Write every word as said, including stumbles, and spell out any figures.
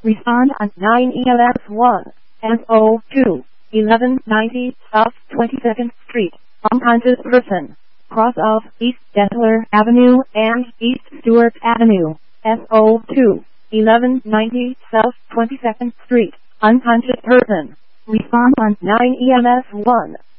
Respond on nine E L S one, S O two, eleven ninety South twenty-second Street, unconscious person, cross of East Dentler Avenue and East Stewart Avenue, S O two, eleven ninety South twenty-second Street, unconscious person. Respond on nine E M S one.